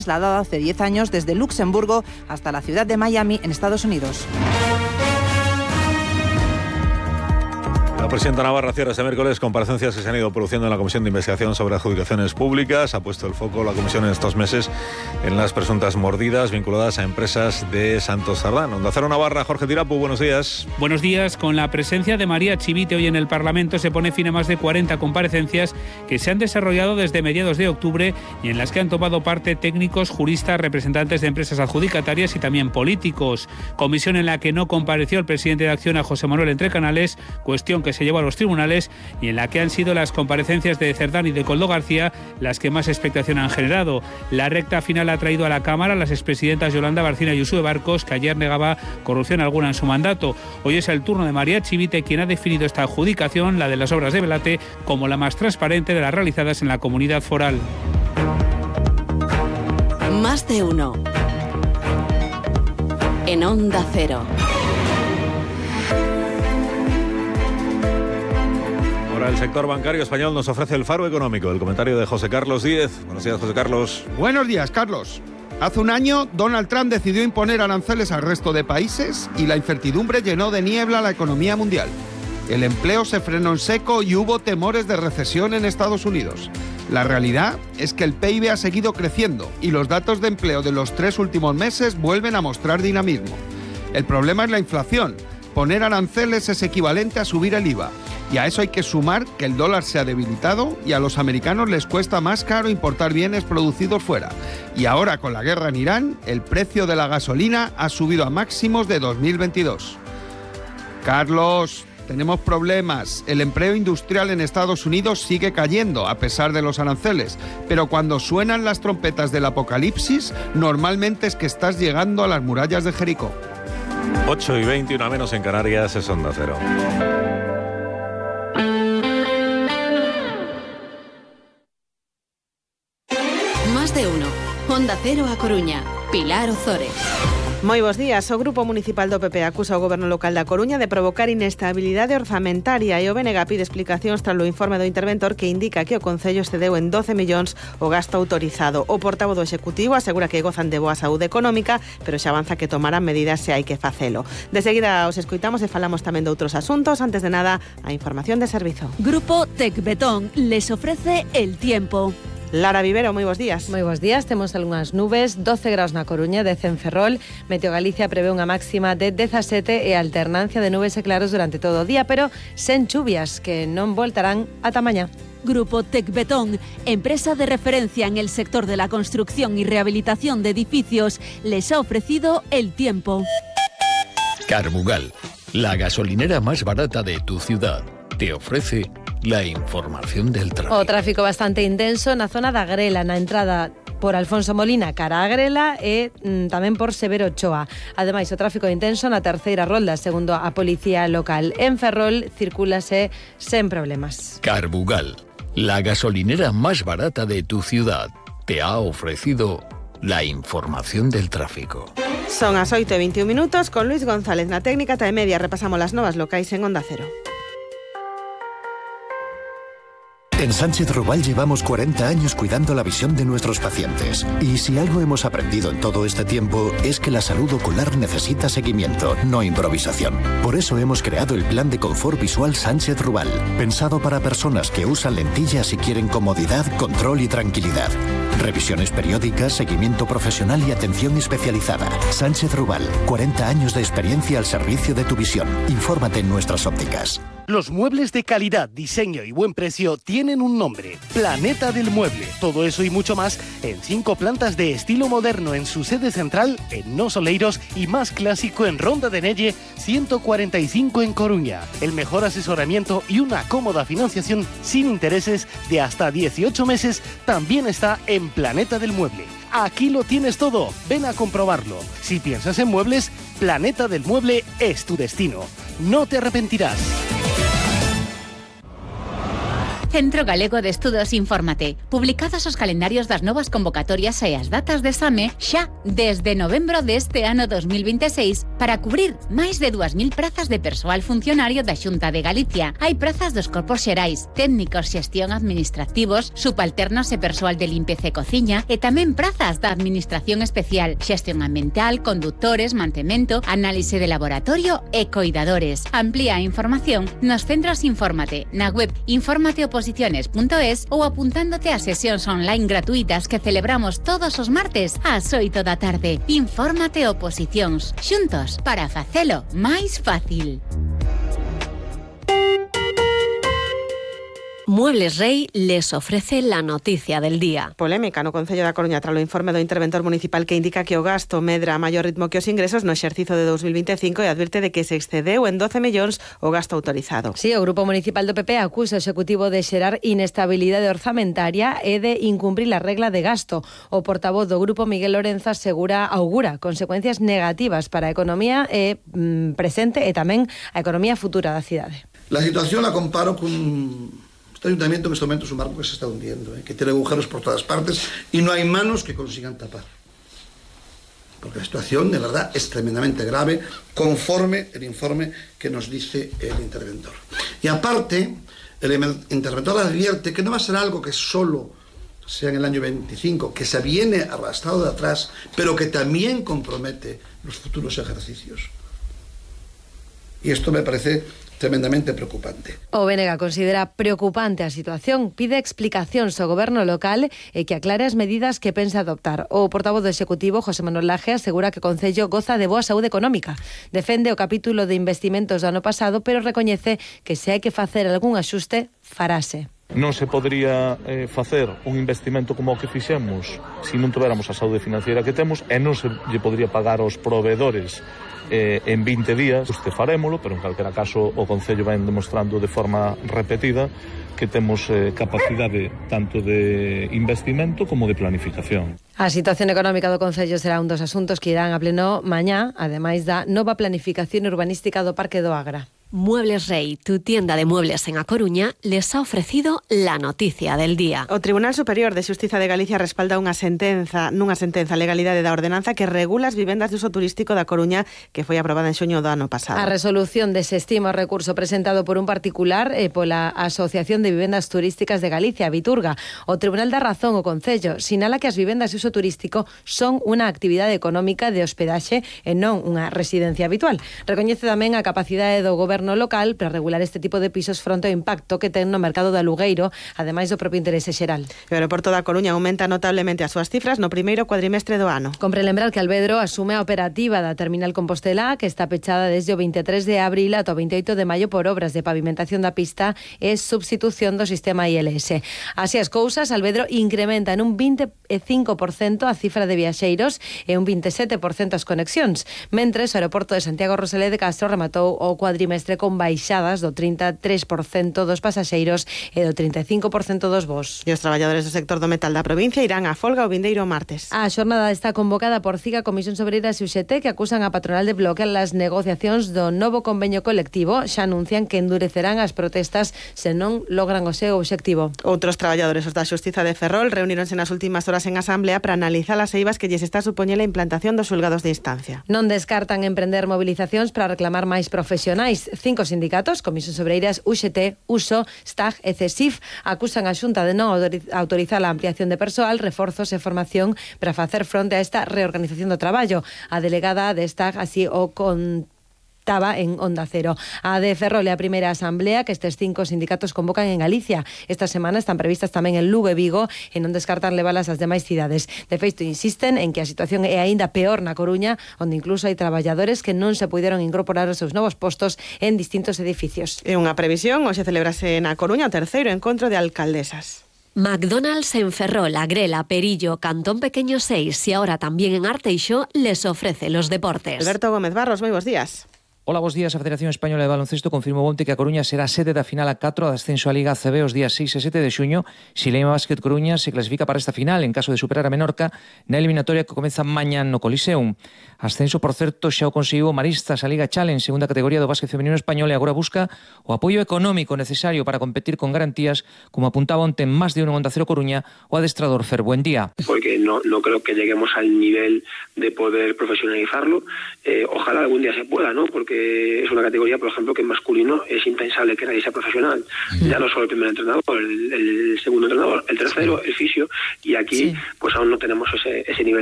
trasladado hace 10 años desde Luxemburgo hasta la ciudad de Miami, en Estados Unidos. La presidenta Navarra cierra este miércoles comparecencias que se han ido produciendo en la Comisión de Investigación sobre Adjudicaciones Públicas. Ha puesto el foco la comisión en estos meses en las presuntas mordidas vinculadas a empresas de Santos Cerdán. Onda Cero Navarra, Jorge Tirapu, buenos días. Buenos días. Con la presencia de María Chivite hoy en el Parlamento se pone fin a más de 40 comparecencias que se han desarrollado desde mediados de octubre y en las que han tomado parte técnicos, juristas, representantes de empresas adjudicatarias y también políticos. Comisión en la que no compareció el presidente de Acciona, José Manuel Entrecanales, cuestión que se llevó a los tribunales, y en la que han sido las comparecencias de Cerdán y de Koldo García las que más expectación han generado. La recta final ha traído a la Cámara a las expresidentas Yolanda Barcina y Uxue Barcos, que ayer negaba corrupción alguna en su mandato. Hoy es el turno de María Chivite, quien ha definido esta adjudicación, la de las obras de Belate, como la más transparente de las realizadas en la comunidad foral. Más de uno. En Onda Cero. El sector bancario español nos ofrece el faro económico, el comentario de José Carlos Díez. Buenos días, José Carlos. Buenos días, Carlos. Hace un año, Donald Trump decidió imponer aranceles al resto de países y la incertidumbre llenó de niebla la economía mundial. El empleo se frenó en seco y hubo temores de recesión en Estados Unidos. La realidad es que el PIB ha seguido creciendo y los datos de empleo de los 3 últimos meses vuelven a mostrar dinamismo. El problema es la inflación. Poner aranceles es equivalente a subir el IVA. Y a eso hay que sumar que el dólar se ha debilitado y a los americanos les cuesta más caro importar bienes producidos fuera. Y ahora, con la guerra en Irán, el precio de la gasolina ha subido a máximos de 2022. Carlos, tenemos problemas. El empleo industrial en Estados Unidos sigue cayendo a pesar de los aranceles. Pero cuando suenan las trompetas del apocalipsis, normalmente es que estás llegando a las murallas de Jericó. 8:20, una menos en Canarias, es Onda Cero. Más de uno. Onda Cero A Coruña. Pilar Ozores. Moi bos días. O Grupo Municipal do PP acusa o Goberno Local da Coruña de provocar inestabilidade orzamentaria e o BNG pide explicacións tras o informe do interventor que indica que o Concello excedeu en 12 millóns o gasto autorizado. O portavoz do Executivo asegura que gozan de boa saúde económica, pero xa avanza que tomarán medidas se hai que facelo. De seguida os escoitamos e falamos tamén de outros asuntos. Antes de nada, a información de servizo. Grupo Tecbetón les ofrece el tiempo. Lara Vivero, moi bos días. Moi bos días, temos algunhas nubes, 12 graus na Coruña, 10 en Ferrol. Meteo Galicia prevé unha máxima de 17 e alternancia de nubes e claros durante todo o día, pero sen chuvias que non voltarán ata mañá. Grupo Tecbetón, empresa de referencia en el sector de la construcción y rehabilitación de edificios, les ha ofrecido el tiempo. Carbugal, la gasolinera más barata de tu ciudad, te ofrece la información del tráfico. O tráfico bastante intenso na zona da Grela, na entrada por Alfonso Molina cara a Grela e tamén por Severo Ochoa. Ademais, o tráfico intenso na terceira rolda, segundo a policía local. En Ferrol circúlase sen problemas. Carbugal, la gasolinera más barata de tu ciudad, te ha ofrecido la información del tráfico. Son as 8:21 minutos, con Luis González na técnica e media. Repasamos las novas locais en Onda Cero. En Sánchez Rubal llevamos 40 años cuidando la visión de nuestros pacientes. Y si algo hemos aprendido en todo este tiempo es que la salud ocular necesita seguimiento, no improvisación. Por eso hemos creado el Plan de Confort Visual Sánchez Rubal, pensado para personas que usan lentillas y quieren comodidad, control y tranquilidad. Revisiones periódicas, seguimiento profesional y atención especializada. Sánchez Rubal, 40 años de experiencia al servicio de tu visión. Infórmate en nuestras ópticas. Los muebles de calidad, diseño y buen precio tienen un nombre: Planeta del Mueble. Todo eso y mucho más en 5 plantas de estilo moderno en su sede central en Nos Oleiros y más clásico en Ronda de Nelle 145 en Coruña. El mejor asesoramiento y una cómoda financiación sin intereses de hasta 18 meses también está en Planeta del Mueble. Aquí lo tienes todo, ven a comprobarlo. Si piensas en muebles, Planeta del Mueble es tu destino. No te arrepentirás. Centro Galego de Estudos Infórmate. Publicados os calendarios das novas convocatorias e as datas de exame xa desde novembro deste ano 2026 para cubrir máis de 2.000 prazas de persoal funcionario da Xunta de Galicia. Hai prazas dos corpos xerais, técnicos, xestión administrativos, subalternos e persoal de limpeza e cociña e tamén prazas da Administración Especial, xestión ambiental, conductores, mantemento, análise de laboratorio e coidadores. Amplía a información nos centros Infórmate, na web informateoposiciones.es ou apuntándote a sesións online gratuitas que celebramos todos os martes ás 8 da tarde. Infórmate Oposicións, xuntos para facelo máis fácil. Muebles Rey les ofrece la noticia del día. Polémica no Concello da Coruña tras o informe do interventor municipal que indica que o gasto medra a maior ritmo que os ingresos no exercizo de 2025 e advirte de que se excedeu en 12 millóns o gasto autorizado. Sí, o Grupo Municipal do PP acusa o Executivo de xerar inestabilidade orzamentaria e de incumprir a regla de gasto. O portavoz do Grupo, Miguel Lorenzo, augura consecuencias negativas para a economía presente e tamén a economía futura da cidade. La situación la comparo con este ayuntamiento en este momento es un barco que se está hundiendo, que tiene agujeros por todas partes y no hay manos que consigan tapar. Porque la situación, de verdad, es tremendamente grave, conforme el informe que nos dice el interventor. Y aparte, el interventor advierte que no va a ser algo que solo sea en el año 25, que se viene arrastrado de atrás, pero que también compromete los futuros ejercicios. Y esto me parece tremendamente preocupante. O BNG considera preocupante a situación, pide explicacións ao goberno local e que aclare as medidas que pensa adoptar. O portavoz do Executivo, José Manuel Laje, asegura que o Concello goza de boa saúde económica. Defende o capítulo de investimentos do ano pasado, pero recoñece que se hai que facer algún axuste, farase. Non se podría facer un investimento como o que fixemos se non tuveramos a saúde financiera que temos e non se lle podría pagar aos proveedores en 20 días. Este farémolo, pero en calquera caso o Concello ven demostrando de forma repetida que temos capacidade tanto de investimento como de planificación. A situación económica do Concello será un dos asuntos que irán a pleno mañá, ademais da nova planificación urbanística do Parque do Agra. Muebles Rey, tu tienda de muebles en A Coruña, les ha ofrecido la noticia del día. O Tribunal Superior de Xustiza de Galicia respalda nunha sentenza legalidade da ordenanza que regula as vivendas de uso turístico da Coruña que foi aprobada en xuño do ano pasado. A resolución desestima o recurso presentado por un particular pola Asociación de Vivendas Turísticas de Galicia, Viturga. O Tribunal dá razón ao Concello, sinala que as vivendas de uso turístico son unha actividade económica de hospedaxe e non unha residencia habitual. Recoñece tamén a capacidade do goberno local para regular este tipo de pisos fronte ao impacto que ten no mercado do alugueiro, ademais do propio interese xeral. O aeroporto da Coruña aumenta notablemente as súas cifras no primeiro cuadrimestre do ano. Compre lembrar que Alvedro asume a operativa da Terminal Compostela, que está pechada desde o 23 de abril ata o 28 de maio por obras de pavimentación da pista e substitución do sistema ILS. Así as cousas, Alvedro incrementa en un 25% a cifra de viaxeiros e un 27% as conexións, mentres o aeroporto de Santiago Rosalé de Castro rematou o cuadrimestre con baixadas do 33% dos pasaxeiros e do 35% dos voos. E os traballadores do sector do metal da provincia irán a folga o vindeiro martes. A xornada está convocada por CIGA, Comisións Obreiras e UGT, que acusan a patronal de bloquear as negociacións do novo convenio colectivo. Xa anuncian que endurecerán as protestas se non logran o seu obxectivo. Outros traballadores da Xustiza de Ferrol reuníronse nas últimas horas en asamblea para analizar as eivas que lles está supoñendo a implantación dos xulgados de instancia. Non descartan emprender movilizacións para reclamar máis profesionais. 5 sindicatos, Comisións Obreiras, UGT, USO, STAG e CESIF, acusan a Xunta de non autorizar a ampliación de persoal, reforzos e formación para facer fronte a esta reorganización do traballo. A delegada de STAG así o estaba en Onda Cero. A de Ferrol é a primeira asamblea que estes 5 sindicatos convocan en Galicia. Esta semana están previstas tamén en Lugo e Vigo e non descartan levalas ás demais cidades. De feito, insisten en que a situación é aínda peor na Coruña, onde incluso hai traballadores que non se puideron incorporar aos seus novos postos en distintos edificios. É unha previsión, hoxe celebrase na Coruña o terceiro encontro de alcaldesas. McDonald's en Ferrol, Agrela, Perillo, Cantón Pequeño 6 y ahora también en Arteixo les ofrece los deportes. Alberto Gómez Barros, moi bons días. Ola, bos días. A Federación Española de Baloncesto confirmou onte que a Coruña será sede da final a 4 de ascenso á Liga ACB os días 6 e 7 de xuño. Silema Basket Coruña se clasifica para esta final en caso de superar a Menorca na eliminatoria que comeza mañá no Coliseum. Ascenso, por certo, xa o conseguiu Maristas a Liga Challenge, segunda categoría do básquet femenino español, e agora busca o apoio económico necesario para competir con garantías, como apuntaba onte en Más de Uno en Onda Cero Coruña o adestrador Fer Buendía. Porque no creo que lleguemos al nivel de poder profesionalizarlo. Ojalá algún día se pueda, ¿no? Porque es una categoría, por ejemplo, que en masculino es impensable que nadie sea profesional. Ya no solo el primer entrenador, el segundo entrenador, el tercero, el fisio, y aquí pues aún no tenemos ese nivel